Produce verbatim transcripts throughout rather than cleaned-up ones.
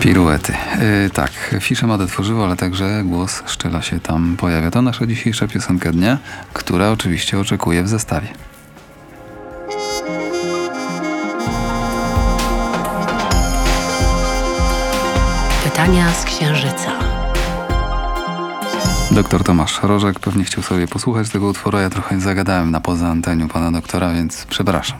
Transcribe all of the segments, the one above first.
Piruety. Yy, tak, fiszę Madę tworzyło, ale także głos Szczyla się tam pojawia. To nasza dzisiejsza piosenka dnia, która oczywiście oczekuje w zestawie. Pytania z Księżyca. Doktor Tomasz Rożek pewnie chciał sobie posłuchać tego utworu. Ja trochę zagadałem na poza anteniu pana doktora, więc przepraszam.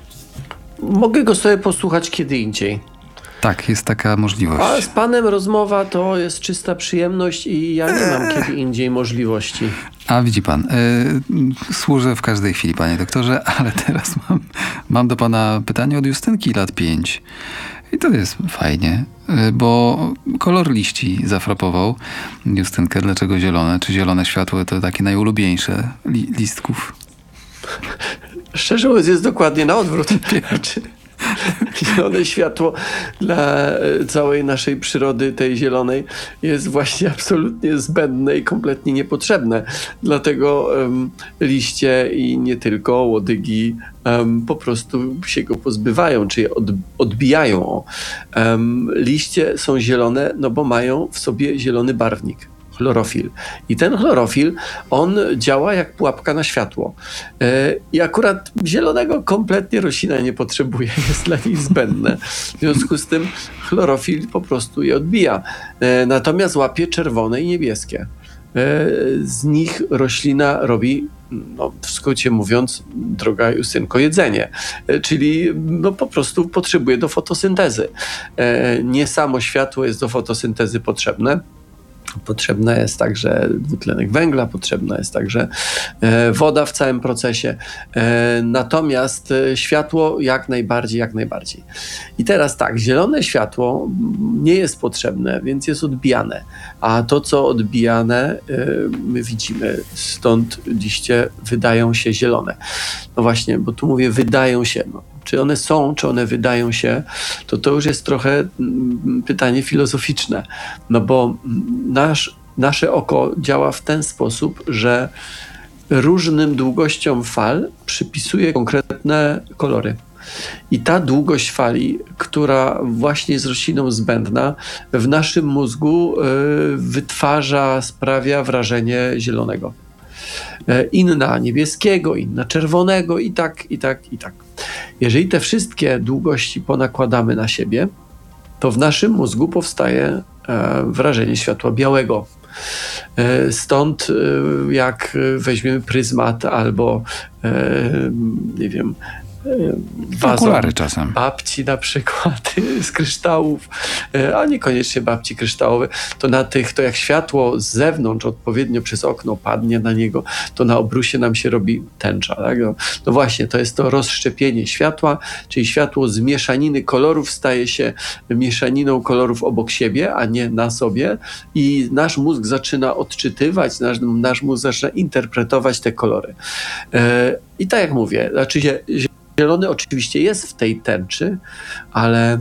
Mogę go sobie posłuchać kiedy indziej. Tak, jest taka możliwość. A z panem rozmowa to jest czysta przyjemność i ja nie mam kiedy indziej możliwości. A widzi pan, yy, służę w każdej chwili, panie doktorze, ale teraz mam, mam do pana pytanie od Justynki, lat pięć. I to jest fajnie, yy, bo kolor liści zafrapował Justynkę. Dlaczego zielone? Czy zielone światło to takie najulubieńsze li, listków? Szczerze mówiąc, jest dokładnie na odwrót. Zielone światło dla całej naszej przyrody, tej zielonej, jest właśnie absolutnie zbędne i kompletnie niepotrzebne. Dlatego um, liście i nie tylko, łodygi um, po prostu się go pozbywają, czy je od, odbijają. Um, liście są zielone, no bo mają w sobie zielony barwnik. Chlorofil. I ten chlorofil, on działa jak pułapka na światło. I akurat zielonego kompletnie roślina nie potrzebuje, jest dla niej zbędne. W związku z tym chlorofil po prostu je odbija. Natomiast łapie czerwone i niebieskie. Z nich roślina robi, no, w skrócie mówiąc, droga Justynko, jedzenie. Czyli no, po prostu potrzebuje do fotosyntezy. Nie samo światło jest do fotosyntezy potrzebne. Potrzebna jest także dwutlenek węgla, potrzebna jest także e, woda w całym procesie. E, natomiast e, światło jak najbardziej, jak najbardziej. I teraz tak, zielone światło nie jest potrzebne, więc jest odbijane. A to, co odbijane, e, my widzimy, stąd liście wydają się zielone. No właśnie, bo tu mówię wydają się, no. Czy one są, czy one wydają się, to to już jest trochę pytanie filozoficzne. No bo nasz, nasze oko działa w ten sposób, że różnym długościom fal przypisuje konkretne kolory. I ta długość fali, która właśnie jest rośliną zbędna, w naszym mózgu y, wytwarza, sprawia wrażenie zielonego. Inna niebieskiego, inna czerwonego i tak, i tak, i tak. Jeżeli te wszystkie długości ponakładamy na siebie, to w naszym mózgu powstaje e, wrażenie światła białego. E, stąd e, jak weźmiemy pryzmat albo e, nie wiem, wazon okulary czasem babci na przykład z kryształów, a niekoniecznie babci kryształowe, to na tych, to jak światło z zewnątrz odpowiednio przez okno padnie na niego, to na obrusie nam się robi tęcza. Tak? No, no właśnie, to jest to rozszczepienie światła, czyli światło z mieszaniny kolorów staje się mieszaniną kolorów obok siebie, a nie na sobie i nasz mózg zaczyna odczytywać, nasz, nasz mózg zaczyna interpretować te kolory. E, I tak jak mówię, znaczy się zielony oczywiście jest w tej tęczy, ale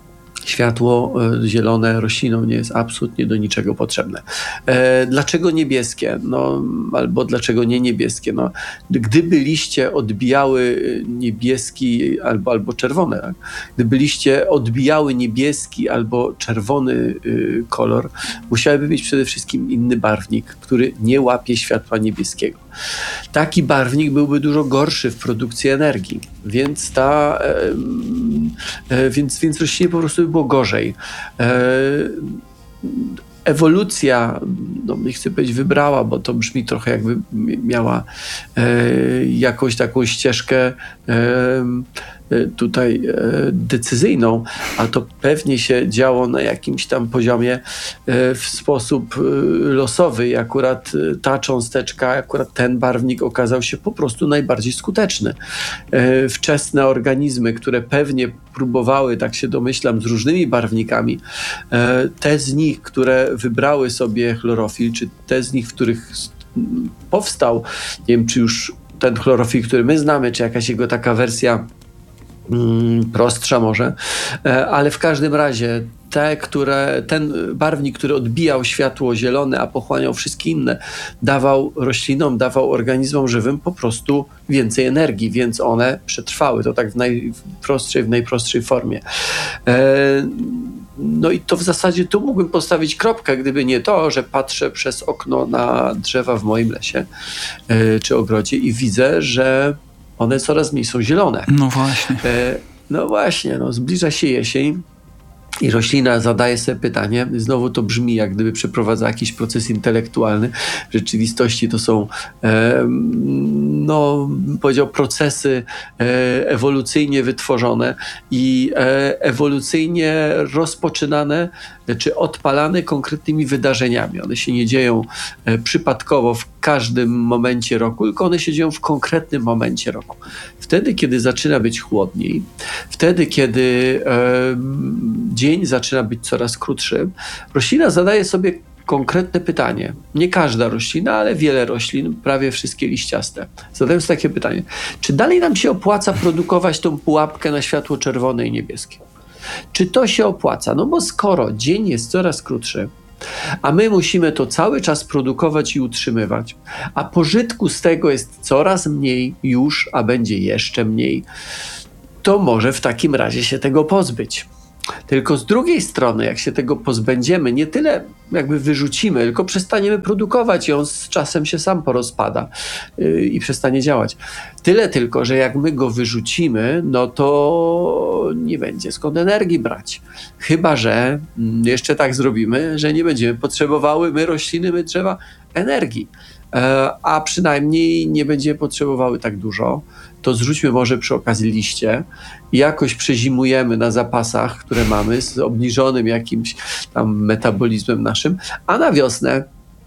światło zielone roślinom nie jest absolutnie do niczego potrzebne. E, dlaczego niebieskie? No, albo dlaczego nie niebieskie? No, gdyby liście odbijały niebieski albo, albo czerwone, tak? Gdyby liście odbijały niebieski albo czerwony y, kolor, musiałyby mieć przede wszystkim inny barwnik, który nie łapie światła niebieskiego. Taki barwnik byłby dużo gorszy w produkcji energii, więc ta e, e, więc, więc roślinie po prostu by było gorzej. E, ewolucja, no nie chcę powiedzieć wybrała, bo to brzmi trochę jakby miała e, jakąś taką ścieżkę e, tutaj e, decyzyjną, a to pewnie się działo na jakimś tam poziomie e, w sposób e, losowy i akurat e, ta cząsteczka, akurat ten barwnik okazał się po prostu najbardziej skuteczny. E, wczesne organizmy, które pewnie próbowały, tak się domyślam, z różnymi barwnikami, e, te z nich, które wybrały sobie chlorofil, czy te z nich, w których powstał, nie wiem, czy już ten chlorofil, który my znamy, czy jakaś jego taka wersja prostsza może, ale w każdym razie te, które, ten barwnik, który odbijał światło zielone, a pochłaniał wszystkie inne, dawał roślinom, dawał organizmom żywym po prostu więcej energii, więc one przetrwały. To tak w najprostszej, w najprostszej formie. No i to w zasadzie tu mógłbym postawić kropkę, gdyby nie to, że patrzę przez okno na drzewa w moim lesie yy, czy ogrodzie i widzę, że one coraz mniej są zielone. No właśnie. Yy, no właśnie, no, zbliża się jesień. I roślina zadaje sobie pytanie, znowu to brzmi, jak gdyby przeprowadza jakiś proces intelektualny. W rzeczywistości to są, e, no, bym powiedział, procesy e, ewolucyjnie wytworzone i e, ewolucyjnie rozpoczynane czy odpalane konkretnymi wydarzeniami. One się nie dzieją e, przypadkowo w każdym momencie roku, tylko one się dzieją w konkretnym momencie roku. Wtedy, kiedy zaczyna być chłodniej, wtedy, kiedy e, dzień zaczyna być coraz krótszy, roślina zadaje sobie konkretne pytanie. Nie każda roślina, ale wiele roślin, prawie wszystkie liściaste, zadają sobie takie pytanie. Czy dalej nam się opłaca produkować tą pułapkę na światło czerwone i niebieskie? Czy to się opłaca? No bo skoro dzień jest coraz krótszy, a my musimy to cały czas produkować i utrzymywać, a pożytku z tego jest coraz mniej już, a będzie jeszcze mniej, to może w takim razie się tego pozbyć. Tylko z drugiej strony, jak się tego pozbędziemy, nie tyle jakby wyrzucimy, tylko przestaniemy produkować i on z czasem się sam porozpada yy, i przestanie działać. Tyle tylko, że jak my go wyrzucimy, no to nie będzie skąd energii brać. Chyba że mm, jeszcze tak zrobimy, że nie będziemy potrzebowały my rośliny, my drzewa energii. A przynajmniej nie będziemy potrzebowały tak dużo, to zrzućmy może przy okazji liście i jakoś przezimujemy na zapasach, które mamy z obniżonym jakimś tam metabolizmem naszym, a na wiosnę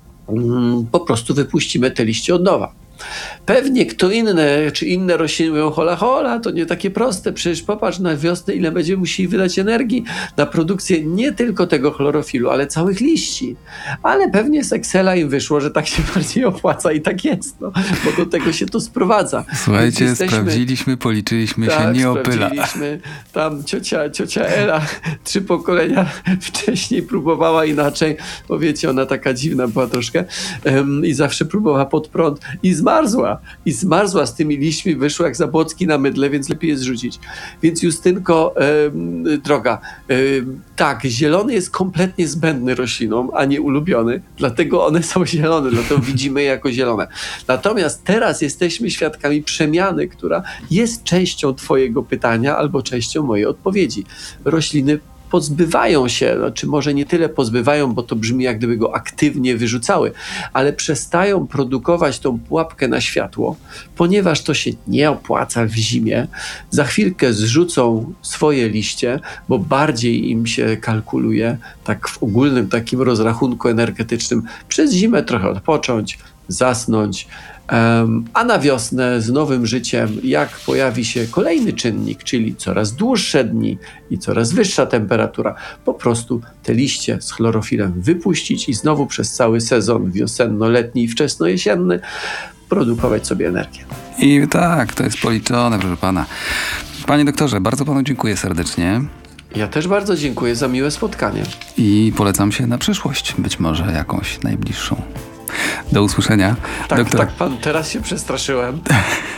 mm, po prostu wypuścimy te liście od nowa. Pewnie kto inny, czy inne rośliny mówią, hola, hola, to nie takie proste, przecież popatrz na wiosnę, ile będziemy musieli wydać energii na produkcję nie tylko tego chlorofilu, ale całych liści. Ale pewnie z Excela im wyszło, że tak się bardziej opłaca i tak jest, no, bo do tego się to sprowadza. Słuchajcie, jesteśmy, sprawdziliśmy, policzyliśmy tak, się, nie opyla. sprawdziliśmy. Tam ciocia, ciocia Ela trzy pokolenia wcześniej próbowała inaczej, bo wiecie, ona taka dziwna była troszkę um, i zawsze próbowała pod prąd i zmarzła. I zmarzła z tymi liśćmi, wyszła jak zabłocki na mydle, więc lepiej je zrzucić. Więc Justynko, um, droga, um, tak, zielony jest kompletnie zbędny roślinom, a nie ulubiony, dlatego one są zielone, dlatego widzimy je jako zielone. Natomiast teraz jesteśmy świadkami przemiany, która jest częścią twojego pytania albo częścią mojej odpowiedzi. Rośliny pozbywają się, znaczy może nie tyle pozbywają, bo to brzmi jak gdyby go aktywnie wyrzucały, ale przestają produkować tą pułapkę na światło, ponieważ to się nie opłaca w zimie. Za chwilkę zrzucą swoje liście, bo bardziej im się kalkuluje, tak w ogólnym takim rozrachunku energetycznym, przez zimę trochę odpocząć, zasnąć, Um, a na wiosnę z nowym życiem, jak pojawi się kolejny czynnik, czyli coraz dłuższe dni i coraz wyższa temperatura, po prostu te liście z chlorofilem wypuścić i znowu przez cały sezon wiosenno-letni i wczesno-jesienny produkować sobie energię. I tak, to jest policzone, proszę pana. Panie doktorze, bardzo panu dziękuję serdecznie. Ja też bardzo dziękuję za miłe spotkanie. I polecam się na przyszłość, być może jakąś najbliższą. Do usłyszenia. Tak, Doktor... tak pan, teraz się przestraszyłem.